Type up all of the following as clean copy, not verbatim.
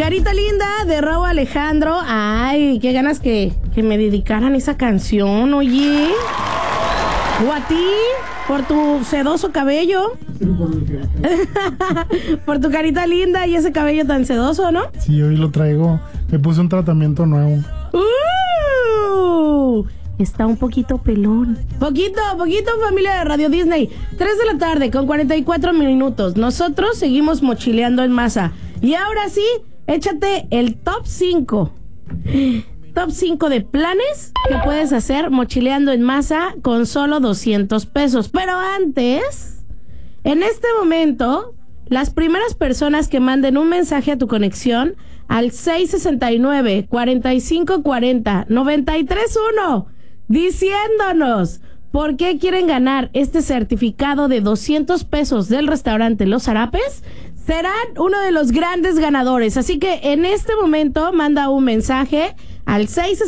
Carita Linda de Raúl Alejandro. Ay, qué ganas que me dedicaran esa canción, oye. O a ti, por tu sedoso cabello. Por tu carita linda y ese cabello tan sedoso, ¿no? Sí, hoy lo traigo. Me puse un tratamiento nuevo. Está un poquito pelón. Poquito, familia de Radio Disney. 3 de la tarde con 44 minutos. Nosotros seguimos mochileando en masa. Y ahora sí, échate el top 5. Top 5 de planes que puedes hacer mochileando en masa con solo 200 pesos. Pero antes, en este momento, las primeras personas que manden un mensaje a tu conexión al 669-4540-931 diciéndonos por qué quieren ganar este certificado de 200 pesos del restaurante Los Zarapes, serán uno de los grandes ganadores. Así que en este momento manda un mensaje al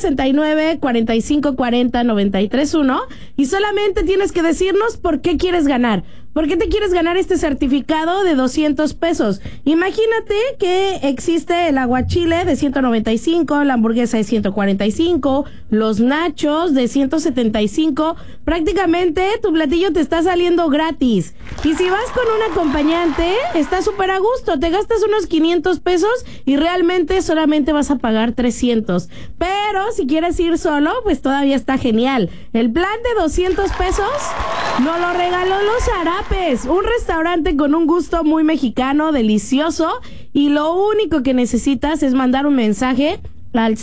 669-4540-931 y solamente tienes que decirnos por qué quieres ganar. ¿Por qué te quieres ganar este certificado de 200 pesos? Imagínate que existe el aguachile de 195, la hamburguesa de 145, los nachos de 175. Prácticamente tu platillo te está saliendo gratis. Y si vas con un acompañante, está súper a gusto. Te gastas unos 500 pesos y realmente solamente vas a pagar 300. Pero si quieres ir solo, pues todavía está genial. El plan de 200 pesos nos lo regaló Los Zarapes, un restaurante con un gusto muy mexicano, delicioso, y lo único que necesitas es mandar un mensaje al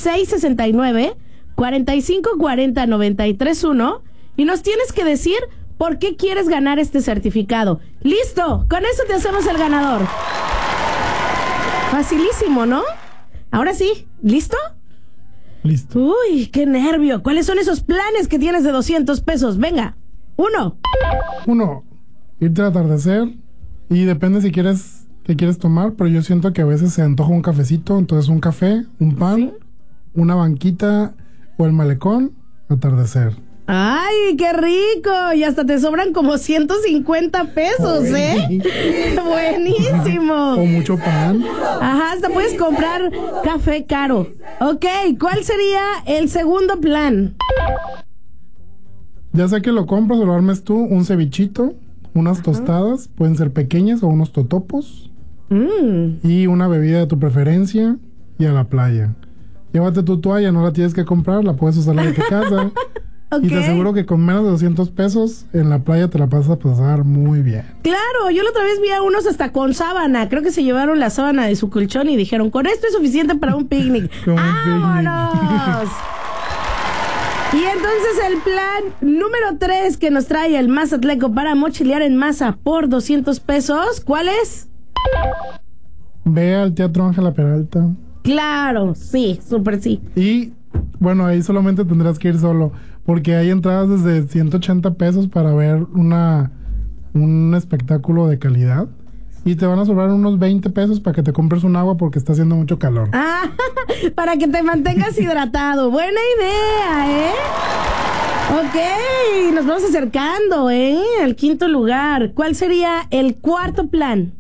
669-4540-931 y nos tienes que decir por qué quieres ganar este certificado. ¡Listo! Con eso te hacemos el ganador. Facilísimo, ¿no? Ahora sí, ¿listo? Listo. Uy, qué nervio. ¿Cuáles son esos planes que tienes de 200 pesos? Venga. 1. Irte al atardecer. Y depende si quieres, qué quieres tomar, pero yo siento que a veces se antoja un cafecito. Entonces un café, un pan, ¿sí?, una banquita o el malecón, atardecer. ¡Ay, qué rico! Y hasta te sobran como 150 pesos, ¿eh? ¡Buenísimo! O mucho pan. Ajá, hasta puedes comprar café caro. Ok, ¿cuál sería el segundo plan? Ya sea que lo compras o lo armes tú, un cevichito, unas tostadas, pueden ser pequeñas o unos totopos, y una bebida de tu preferencia, y a la playa. Llévate tu toalla, no la tienes que comprar, la puedes usar en tu casa. Okay. Y te aseguro que con menos de 200 pesos en la playa te la vas a pasar muy bien. Claro, yo la otra vez vi a unos hasta con sábana. Creo que se llevaron la sábana de su colchón y dijeron, con esto es suficiente para un picnic. ¡Vámonos! Y entonces el plan número 3 que nos trae el Mazatleco para mochilear en masa por 200 pesos, ¿cuál es? Ve al Teatro Ángela Peralta. Claro, sí, súper sí. Y bueno, ahí solamente tendrás que ir solo, porque hay entradas desde 180 pesos para ver un espectáculo de calidad. Y te van a sobrar unos 20 pesos para que te compres un agua porque está haciendo mucho calor. Ah, para que te mantengas hidratado. Buena idea, ¿eh? Ok, nos vamos acercando, al quinto lugar. ¿Cuál sería el cuarto plan?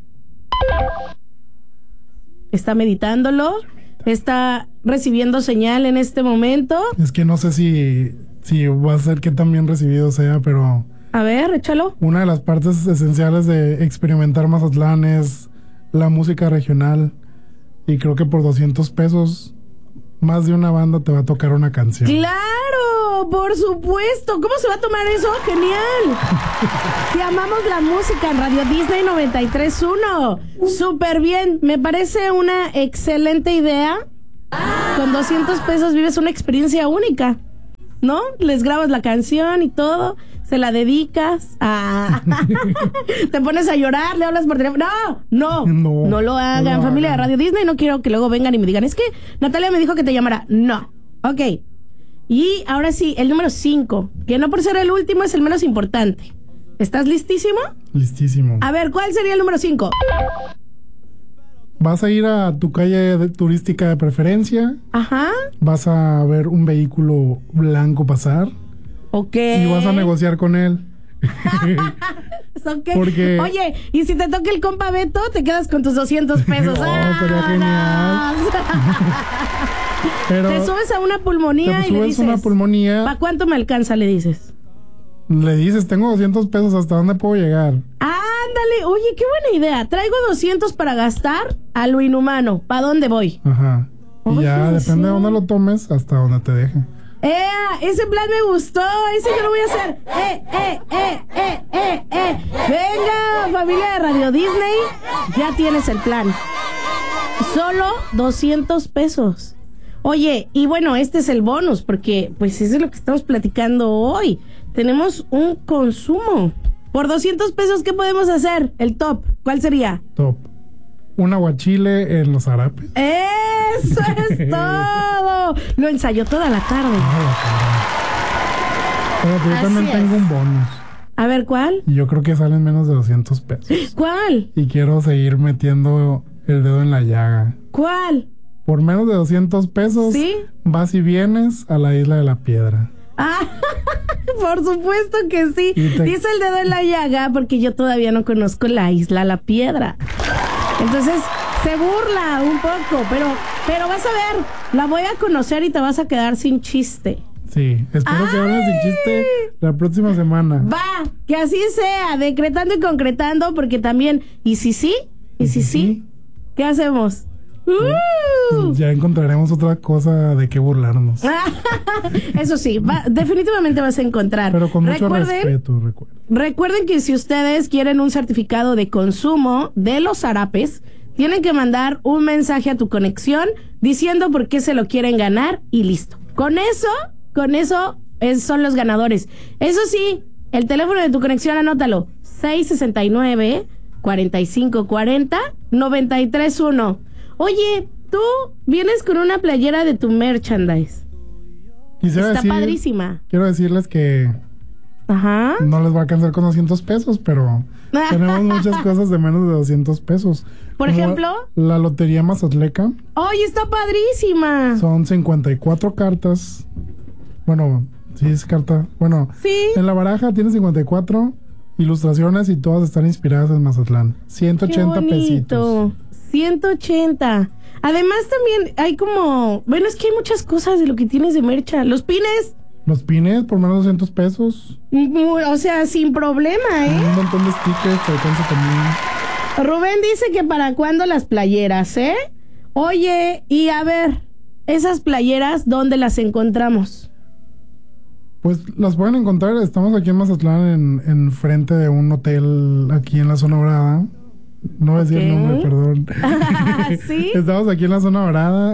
¿Está meditándolo? ¿Está recibiendo señal en este momento? Es que no sé si va a ser que tan bien recibido sea, pero... A ver, échalo. Una de las partes esenciales de experimentar Mazatlán es la música regional. Y creo que por 200 pesos, más de una banda te va a tocar una canción. ¡Claro! ¡Por supuesto! ¿Cómo se va a tomar eso? ¡Genial! Te amamos la música en Radio Disney 93.1. ¡Súper bien! Me parece una excelente idea. Con 200 pesos vives una experiencia única, ¿no? Les grabas la canción y todo, se la dedicas, te pones a llorar, le hablas por teléfono. No lo hagan, familia de Radio Disney. No quiero que luego vengan y me digan, es que Natalia me dijo que te llamara. No. Ok. Y ahora sí, el número 5, que no por ser el último es el menos importante. ¿Estás listísimo? Listísimo. A ver, ¿cuál sería el número 5? Vas a ir a tu calle turística de preferencia. Ajá. Vas a ver un vehículo blanco pasar. Ok. Y vas a negociar con él. Okay. Porque... Oye, y si te toca el compa Beto, te quedas con tus 200 pesos. Sería genial. Pero te subes a una pulmonía y le dices, una pulmonía. ¿para cuánto me alcanza? Le dices. Le dices, tengo 200 pesos, ¿hasta dónde puedo llegar? Ándale, oye, qué buena idea. Traigo 200 para gastar a lo inhumano. ¿Para dónde voy? Ajá. Y Oye, ya, depende sí. de dónde lo tomes, hasta dónde te deje. Ese plan me gustó. Ese yo lo voy a hacer. Venga, familia de Radio Disney. Ya tienes el plan. Solo 200 pesos. Oye, y bueno, este es el bonus, porque pues eso es lo que estamos platicando hoy. Tenemos un consumo. Por 200 pesos, ¿qué podemos hacer? El top, ¿cuál sería? Top. Un aguachile en los zarapes. ¡Eso es todo! Lo ensayó toda la tarde. Pero yo Así también es. tengo un bonus. A ver, ¿cuál? Y yo creo que salen menos de 200 pesos. ¿Cuál? Y quiero seguir metiendo el dedo en la llaga. ¿Cuál? Por menos de 200 pesos, ¿Sí? vas y vienes a la Isla de la Piedra. Ah, por supuesto que sí. Y Dice el dedo en la llaga porque yo todavía no conozco la Isla La Piedra. Entonces se burla un poco, pero vas a ver, la voy a conocer y te vas a quedar sin chiste. Sí, espero que hables sin chiste la próxima semana. Va, que así sea, decretando y concretando, porque también, ¿y si sí? ¿Y si sí? ¿Qué hacemos? Ya encontraremos otra cosa de qué burlarnos. Eso sí, definitivamente vas a encontrar. Pero con mucho respeto, Recuerden que si ustedes quieren un certificado de consumo de los zarapes, tienen que mandar un mensaje a tu conexión diciendo por qué se lo quieren ganar y listo. Con eso son los ganadores. Eso sí, el teléfono de tu conexión, anótalo: 669-4540-931. Oye, tú vienes con una playera de tu merchandise. Está padrísima. Quiero decirles que ajá, no les va a alcanzar con 200 pesos, pero tenemos muchas cosas de menos de 200 pesos. Por ejemplo, la Lotería Mazatleca. ¡Oye, está padrísima! Son 54 cartas. Bueno, sí es carta. Bueno, sí. En la baraja tiene 54 ilustraciones y todas están inspiradas en Mazatlán. 180 pesitos. 180. Además también hay como... Bueno, es que hay muchas cosas de lo que tienes de mercha. Los pines. Los pines por menos de 200 pesos. O sea, sin problema, ¿eh? Un montón de stickers te alcanza también. Rubén dice que para cuándo las playeras, ¿eh? Oye, y a ver, esas playeras, ¿dónde las encontramos? Pues las pueden encontrar, estamos aquí en Mazatlán, en frente de un hotel aquí en la zona dorada. No voy a decir el nombre, perdón. ¿Sí? Estamos aquí en la zona dorada,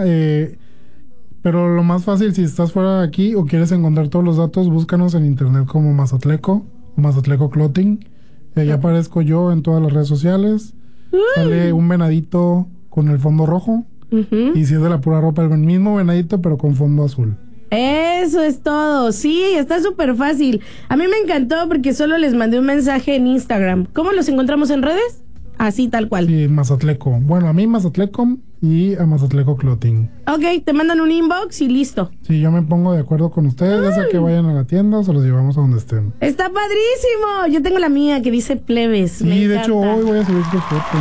pero lo más fácil, si estás fuera de aquí o quieres encontrar todos los datos, búscanos en internet como Mazatleco o Mazatleco Clothing. Ahí aparezco yo en todas las redes sociales. Sale un venadito con el fondo rojo. Y si es de la pura ropa, el mismo venadito, pero con fondo azul. Eso es todo. Sí, está súper fácil. A mí me encantó porque solo les mandé un mensaje en Instagram. ¿Cómo los encontramos en redes? Así, tal cual. Sí, Mazatleco. Bueno, a mí Mazatleco y a Mazatleco Clothing. Ok, te mandan un inbox y listo. Sí, yo me pongo de acuerdo con ustedes, ya sea que vayan a la tienda o se los llevamos a donde estén. Está padrísimo. Yo tengo la mía que dice plebes. Sí, me de encanta. hecho hoy voy a subir tu foto.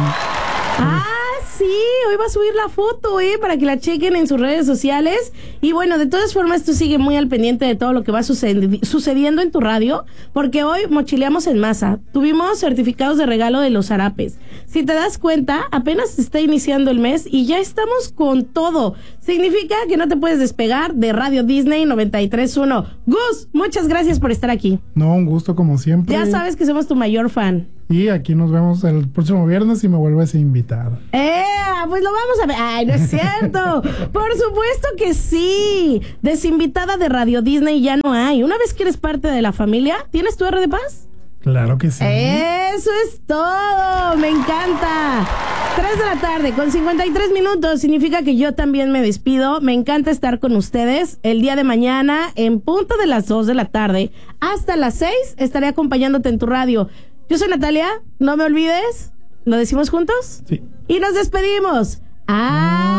Sí, hoy va a subir la foto, para que la chequen en sus redes sociales. Y bueno, de todas formas, tú sigue muy al pendiente de todo lo que va sucediendo en tu radio, porque hoy mochileamos en masa. Tuvimos certificados de regalo de los zarapes. Si te das cuenta, apenas está iniciando el mes y ya estamos con todo. Significa que no te puedes despegar de Radio Disney 93.1. Gus, muchas gracias por estar aquí. No, un gusto como siempre. Ya sabes que somos tu mayor fan. Y aquí nos vemos el próximo viernes y me vuelves a invitar. Pues lo vamos a ver. Ay, no es cierto. Por supuesto que sí. Desinvitada de Radio Disney ya no hay. Una vez que eres parte de la familia, ¿tienes tu R de paz? Claro que sí. Eso es todo. Me encanta. 3 de la tarde con 53 minutos. Significa que yo también me despido. Me encanta estar con ustedes. El día de mañana, en punto de las 2 de la tarde, hasta las 6, estaré acompañándote en tu radio. Yo soy Natalia. No me olvides. ¿Lo decimos juntos? Sí. Y nos despedimos.